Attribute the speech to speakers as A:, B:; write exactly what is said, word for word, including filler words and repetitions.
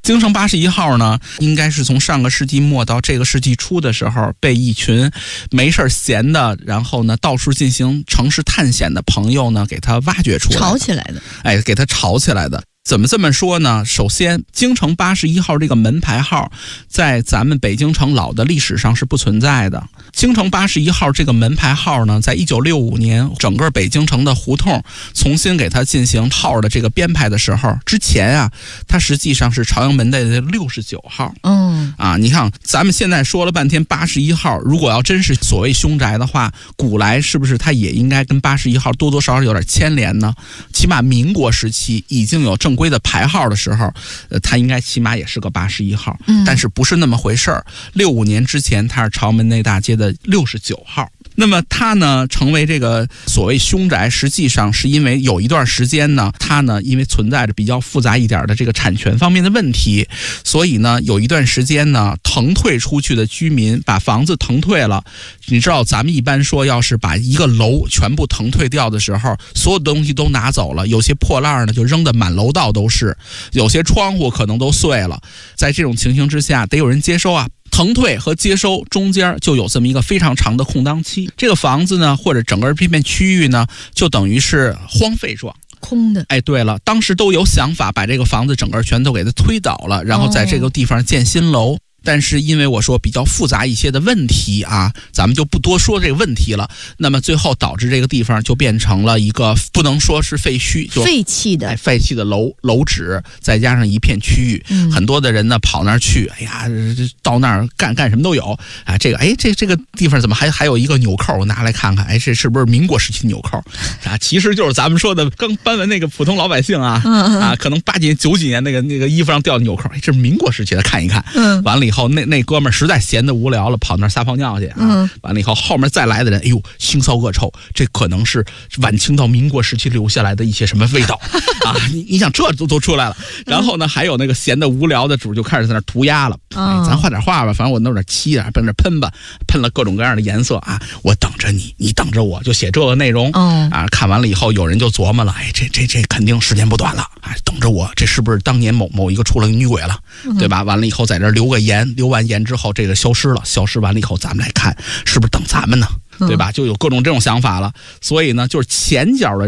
A: 京城八十一号呢，应该是从上个世纪末到这个世纪初的时候，被一群没事闲的，然后呢到处进行城市探险的朋友呢，给他挖掘出来，
B: 炒起来的，
A: 哎，给他炒起来的。怎么这么说呢？首先，京城八十一号这个门牌号，在咱们北京城老的历史上是不存在的。京城八十一号这个门牌号呢，在一九六五年，整个北京城的胡同重新给它进行号的这个编排的时候，之前啊，它实际上是朝阳门的六十九号。
B: 嗯，
A: 啊，你看，咱们现在说了半天八十一号，如果要真是所谓凶宅的话，古来是不是它也应该跟八十一号多多少少有点牵连呢？起码民国时期已经有正规的牌号的时候，呃，它应该起码也是个八十一号，
B: 嗯，
A: 但是不是那么回事儿。六五年之前，它是朝阳门内大街的六十九号。那么它呢，成为这个所谓凶宅，实际上是因为有一段时间呢，它呢因为存在着比较复杂一点的这个产权方面的问题，所以呢有一段时间呢，腾退出去的居民把房子腾退了。你知道咱们一般说，要是把一个楼全部腾退掉的时候，所有的东西都拿走了，有些破烂呢就扔得满楼道都是，有些窗户可能都碎了。在这种情形之下，得有人接收啊。腾退和接收中间就有这么一个非常长的空档期，这个房子呢，或者整个这片区域呢，就等于是荒废状。
B: 空的。
A: 哎，对了，当时都有想法把这个房子整个全都给它推倒了，然后在这个地方建新楼。哦，但是因为我说比较复杂一些的问题啊，咱们就不多说这个问题了。那么最后导致这个地方就变成了一个不能说是废墟，就
B: 废弃的、
A: 哎、废弃的楼楼址，再加上一片区域，
B: 嗯、
A: 很多的人呢跑那儿去，哎呀，到那儿干干什么都有啊。这个哎，这这个地方怎么还还有一个纽扣？我拿来看看，哎，这是不是民国时期纽扣啊？其实就是咱们说的刚搬完那个普通老百姓啊，
B: 嗯、
A: 啊，可能八几年、九几年那个那个衣服上掉的纽扣，哎，这是民国时期的，看一看，
B: 嗯，
A: 完了以后。后那那哥们儿实在闲得无聊了，跑那儿撒泡尿去啊！
B: 嗯、
A: 完了以后，后面再来的人，哎呦，腥臊恶臭，这可能是晚清到民国时期留下来的一些什么味道啊！你你想这都都出来了，然后呢，还有那个闲得无聊的主就开始在那涂鸦了。
B: 嗯、
A: 哎，咱画点画吧，反正我弄点漆啊，跟那喷吧，喷了各种各样的颜色啊！我等着你，你等着我，就写这个内容。
B: 嗯、
A: 啊，看完了以后，有人就琢磨了，哎，这这这肯定时间不短了，哎，等着我，这是不是当年某某一个出了女鬼了，对吧？完了以后在这留个言。留完言之后，这个消失了，消失完了以后，咱们来看是不是等咱们呢，对吧？就有各种这种想法了。所以呢，就是前脚的